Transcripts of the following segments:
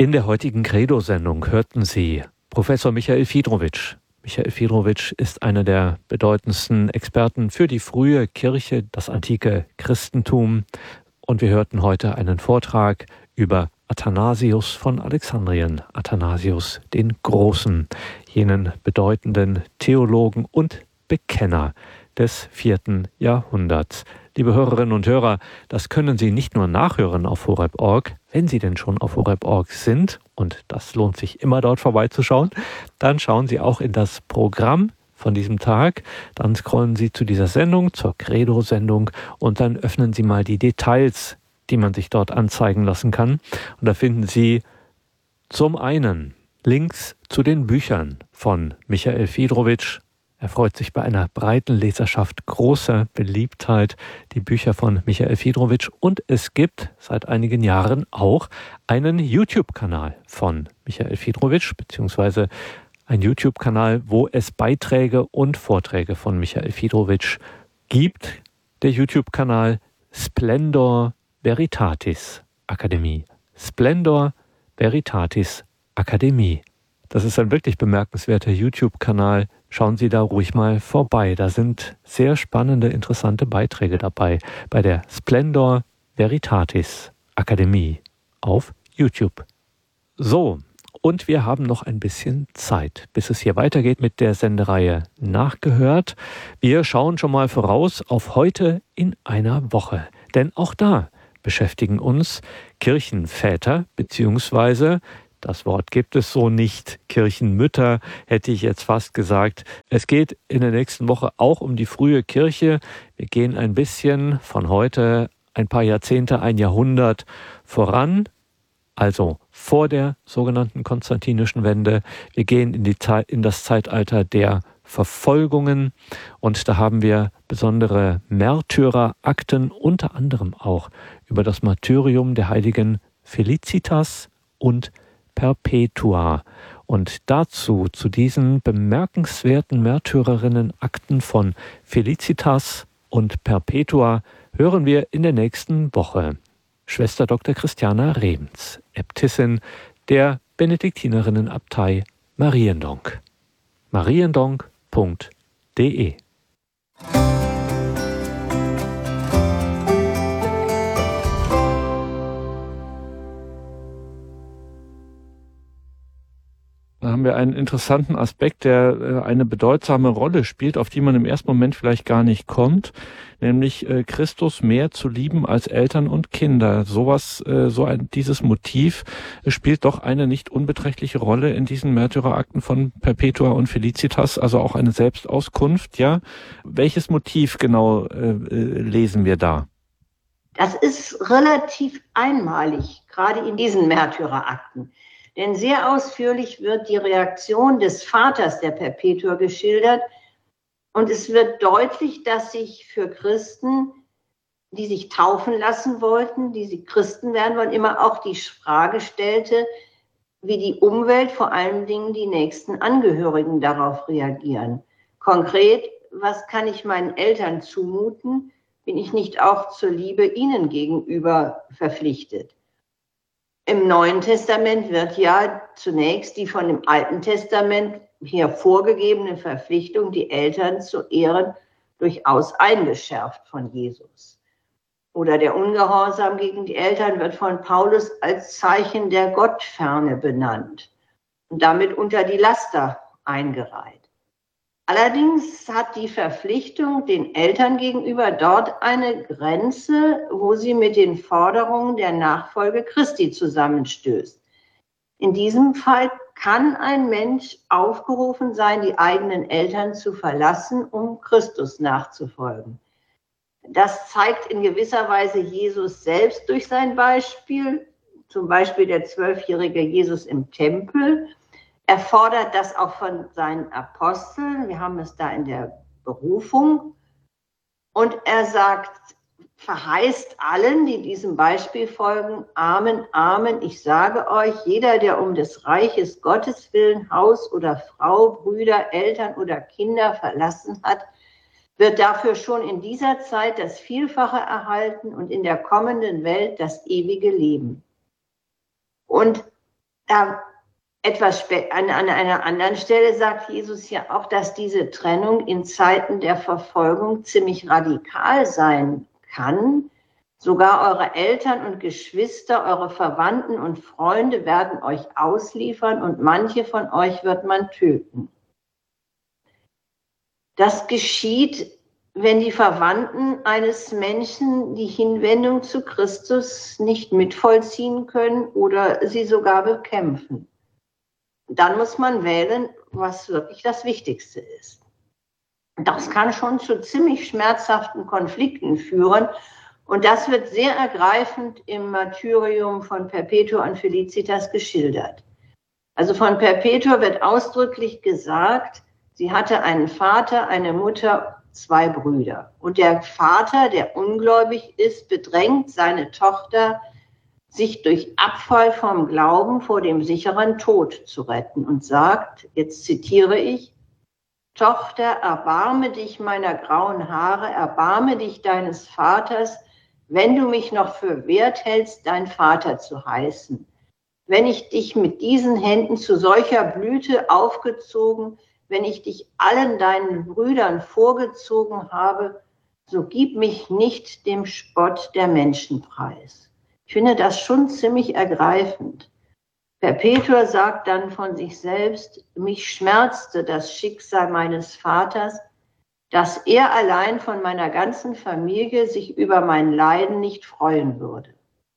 In der heutigen Credo-Sendung hörten Sie Professor Michael Fiedrowitsch. Michael Fiedrowitsch ist einer der bedeutendsten Experten für die frühe Kirche, das antike Christentum. Und wir hörten heute einen Vortrag über Athanasius von Alexandrien, Athanasius den Großen, jenen bedeutenden Theologen und Bekenner des 4. Jahrhunderts. Liebe Hörerinnen und Hörer, das können Sie nicht nur nachhören auf horeb.org, wenn Sie denn schon auf horeb.org sind, und das lohnt sich immer dort vorbeizuschauen, dann schauen Sie auch in das Programm von diesem Tag, dann scrollen Sie zu dieser Sendung, zur Credo-Sendung, und dann öffnen Sie mal die Details, die man sich dort anzeigen lassen kann. Und da finden Sie zum einen Links zu den Büchern von Michael Fiedrowitsch. Er freut sich bei einer breiten Leserschaft großer Beliebtheit, die Bücher von Michael Fiedrowitsch. Und es gibt seit einigen Jahren auch einen YouTube-Kanal von Michael Fiedrowitsch, beziehungsweise ein YouTube-Kanal, wo es Beiträge und Vorträge von Michael Fiedrowitsch gibt. Der YouTube-Kanal Splendor Veritatis Akademie. Splendor Veritatis Akademie. Das ist ein wirklich bemerkenswerter YouTube-Kanal. Schauen Sie da ruhig mal vorbei. Da sind sehr spannende, interessante Beiträge dabei bei der Splendor Veritatis Akademie auf YouTube. So, und wir haben noch ein bisschen Zeit, bis es hier weitergeht mit der Sendereihe Nachgehört. Wir schauen schon mal voraus auf heute in einer Woche. Denn auch da beschäftigen uns Kirchenväter beziehungsweise das Wort gibt es so nicht. Kirchenmütter hätte ich jetzt fast gesagt. Es geht in der nächsten Woche auch um die frühe Kirche. Wir gehen ein bisschen von heute ein paar Jahrzehnte, ein Jahrhundert voran, also vor der sogenannten konstantinischen Wende. Wir gehen in das Zeitalter der Verfolgungen und da haben wir besondere Märtyrerakten, unter anderem auch über das Martyrium der heiligen Felicitas und Perpetua. Und dazu, zu diesen bemerkenswerten Märtyrerinnenakten von Felicitas und Perpetua, hören wir in der nächsten Woche Schwester Dr. Christiana Rebens, Äbtissin der Benediktinerinnenabtei Mariendonk. mariendonk.de. Da haben wir einen interessanten Aspekt, der eine bedeutsame Rolle spielt, auf die man im ersten Moment vielleicht gar nicht kommt, nämlich Christus mehr zu lieben als Eltern und Kinder. Dieses Motiv spielt doch eine nicht unbeträchtliche Rolle in diesen Märtyrerakten von Perpetua und Felicitas, also auch eine Selbstauskunft. Ja, welches Motiv genau lesen wir da? Das ist relativ einmalig, gerade in diesen Märtyrerakten. Denn sehr ausführlich wird die Reaktion des Vaters der Perpetua geschildert und es wird deutlich, dass sich für Christen, die sich taufen lassen wollten, die sie Christen werden wollen, immer auch die Frage stellte, wie die Umwelt, vor allen Dingen die nächsten Angehörigen darauf reagieren. Konkret, was kann ich meinen Eltern zumuten? Bin ich nicht auch zur Liebe ihnen gegenüber verpflichtet? Im Neuen Testament wird ja zunächst die von dem Alten Testament hervorgegebene Verpflichtung, die Eltern zu ehren, durchaus eingeschärft von Jesus. Oder der Ungehorsam gegen die Eltern wird von Paulus als Zeichen der Gottferne benannt und damit unter die Laster eingereiht. Allerdings hat die Verpflichtung den Eltern gegenüber dort eine Grenze, wo sie mit den Forderungen der Nachfolge Christi zusammenstößt. In diesem Fall kann ein Mensch aufgerufen sein, die eigenen Eltern zu verlassen, um Christus nachzufolgen. Das zeigt in gewisser Weise Jesus selbst durch sein Beispiel, zum Beispiel der 12-jährige Jesus im Tempel. Er fordert das auch von seinen Aposteln. Wir haben es da in der Berufung. Und er sagt, verheißt allen, die diesem Beispiel folgen, Amen, Amen, ich sage euch, jeder, der um des Reiches Gottes willen Haus oder Frau, Brüder, Eltern oder Kinder verlassen hat, wird dafür schon in dieser Zeit das Vielfache erhalten und in der kommenden Welt das ewige Leben. Und an einer anderen Stelle sagt Jesus ja auch, dass diese Trennung in Zeiten der Verfolgung ziemlich radikal sein kann. Sogar eure Eltern und Geschwister, eure Verwandten und Freunde werden euch ausliefern und manche von euch wird man töten. Das geschieht, wenn die Verwandten eines Menschen die Hinwendung zu Christus nicht mitvollziehen können oder sie sogar bekämpfen. Dann muss man wählen, was wirklich das Wichtigste ist. Das kann schon zu ziemlich schmerzhaften Konflikten führen. Und das wird sehr ergreifend im Martyrium von Perpetua und Felicitas geschildert. Also von Perpetua wird ausdrücklich gesagt, sie hatte einen Vater, eine Mutter, 2 Brüder. Und der Vater, der ungläubig ist, bedrängt seine Tochter, sich durch Abfall vom Glauben vor dem sicheren Tod zu retten und sagt, jetzt zitiere ich, Tochter, erbarme dich meiner grauen Haare, erbarme dich deines Vaters, wenn du mich noch für wert hältst, dein Vater zu heißen. Wenn ich dich mit diesen Händen zu solcher Blüte aufgezogen, wenn ich dich allen deinen Brüdern vorgezogen habe, so gib mich nicht dem Spott der Menschen preis. Ich finde das schon ziemlich ergreifend. Perpetua sagt dann von sich selbst, mich schmerzte das Schicksal meines Vaters, dass er allein von meiner ganzen Familie sich über mein Leiden nicht freuen würde.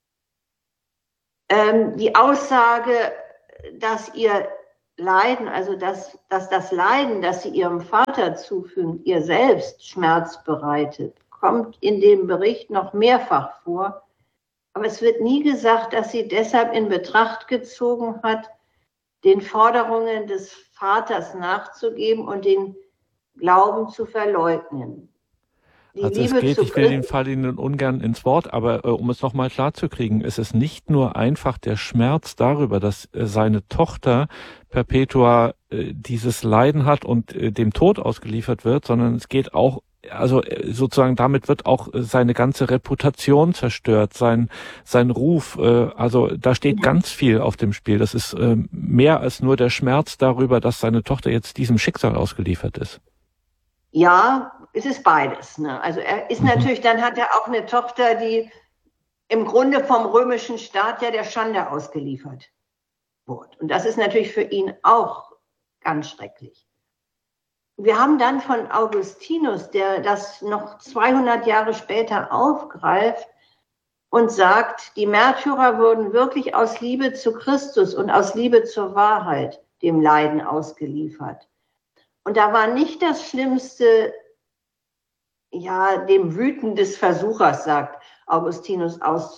Die Aussage, dass ihr Leiden, also dass das Leiden, das sie ihrem Vater zufügen, ihr selbst Schmerz bereitet, kommt in dem Bericht noch mehrfach vor. Aber es wird nie gesagt, dass sie deshalb in Betracht gezogen hat, den Forderungen des Vaters nachzugeben und den Glauben zu verleugnen. Also es geht, ich will den Fall Ihnen ungern ins Wort, aber um es nochmal klarzukriegen, ist es nicht nur einfach der Schmerz darüber, dass seine Tochter Perpetua dieses Leiden hat und dem Tod ausgeliefert wird, sondern es geht auch, also sozusagen damit wird auch seine ganze Reputation zerstört, sein Ruf, also da steht ganz viel auf dem Spiel. Das ist mehr als nur der Schmerz darüber, dass seine Tochter jetzt diesem Schicksal ausgeliefert ist. Ja, es ist beides. Ne? Also er ist natürlich, dann hat er auch eine Tochter, die im Grunde vom römischen Staat ja der Schande ausgeliefert wurde. Und das ist natürlich für ihn auch ganz schrecklich. Wir haben dann von Augustinus, der das noch 200 Jahre später aufgreift und sagt, die Märtyrer wurden wirklich aus Liebe zu Christus und aus Liebe zur Wahrheit dem Leiden ausgeliefert. Und da war nicht das Schlimmste, ja, dem Wüten des Versuchers, sagt Augustinus,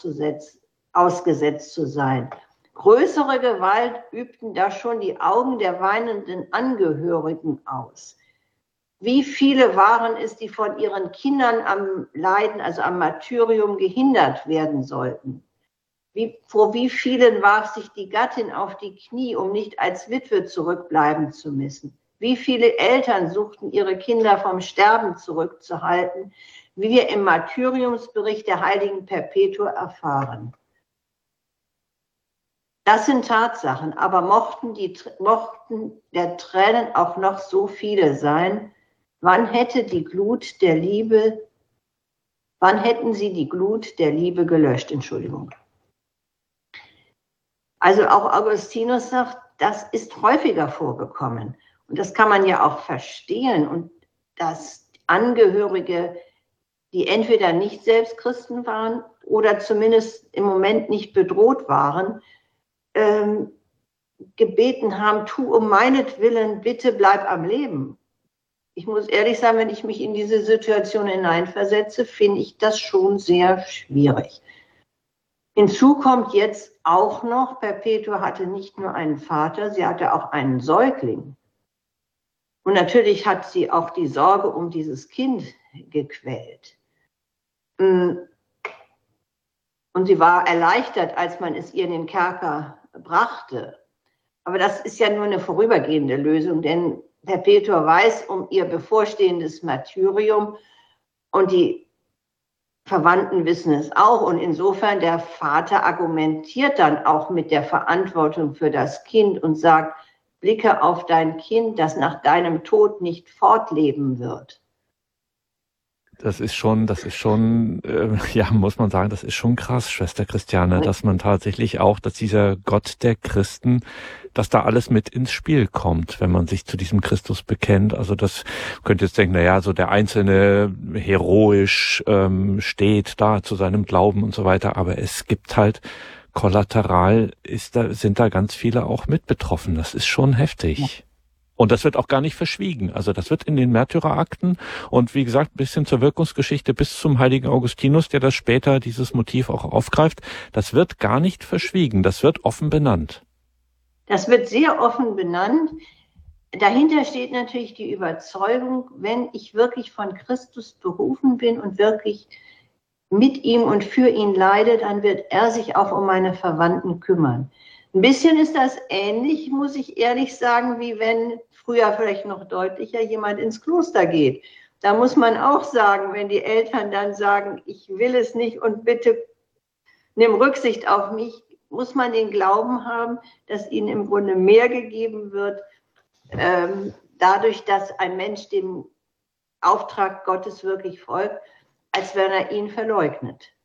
ausgesetzt zu sein. Größere Gewalt übten da schon die Augen der weinenden Angehörigen aus. Wie viele waren es, die von ihren Kindern am Leiden, also am Martyrium, gehindert werden sollten? Vor wie vielen warf sich die Gattin auf die Knie, um nicht als Witwe zurückbleiben zu müssen? Wie viele Eltern suchten ihre Kinder vom Sterben zurückzuhalten, wie wir im Martyriumsbericht der heiligen Perpetua erfahren. Das sind Tatsachen, aber mochten der Tränen auch noch so viele sein, wann hätten sie die Glut der Liebe gelöscht? Entschuldigung. Also auch Augustinus sagt, das ist häufiger vorgekommen. Und das kann man ja auch verstehen. Und dass Angehörige, die entweder nicht selbst Christen waren oder zumindest im Moment nicht bedroht waren, gebeten haben, tu um meinetwillen, bitte bleib am Leben. Ich muss ehrlich sagen, wenn ich mich in diese Situation hineinversetze, finde ich das schon sehr schwierig. Hinzu kommt jetzt auch noch, Perpetua hatte nicht nur einen Vater, sie hatte auch einen Säugling. Und natürlich hat sie auch die Sorge um dieses Kind gequält. Und sie war erleichtert, als man es ihr in den Kerker brachte. Aber das ist ja nur eine vorübergehende Lösung, denn Perpetua weiß um ihr bevorstehendes Martyrium und die Verwandten wissen es auch. Und insofern der Vater argumentiert dann auch mit der Verantwortung für das Kind und sagt, blicke auf dein Kind, das nach deinem Tod nicht fortleben wird. Das ist schon, ja, muss man sagen, das ist schon krass, Schwester Christiane, dass man tatsächlich auch, dass dieser Gott der Christen, dass da alles mit ins Spiel kommt, wenn man sich zu diesem Christus bekennt. Also das könnte jetzt denken, naja, so der Einzelne heroisch steht da zu seinem Glauben und so weiter, aber es gibt halt kollateral sind da ganz viele auch mit betroffen. Das ist schon heftig. Ja. Und das wird auch gar nicht verschwiegen. Also das wird in den Märtyrerakten und wie gesagt, ein bisschen zur Wirkungsgeschichte bis zum heiligen Augustinus, der das später dieses Motiv auch aufgreift, das wird gar nicht verschwiegen. Das wird offen benannt. Das wird sehr offen benannt. Dahinter steht natürlich die Überzeugung, wenn ich wirklich von Christus berufen bin und wirklich mit ihm und für ihn leide, dann wird er sich auch um meine Verwandten kümmern. Ein bisschen ist das ähnlich, muss ich ehrlich sagen, wie wenn früher vielleicht noch deutlicher jemand ins Kloster geht. Da muss man auch sagen, wenn die Eltern dann sagen, ich will es nicht und bitte nimm Rücksicht auf mich, muss man den Glauben haben, dass ihnen im Grunde mehr gegeben wird, dadurch, dass ein Mensch dem Auftrag Gottes wirklich folgt, als wenn er ihn verleugnet.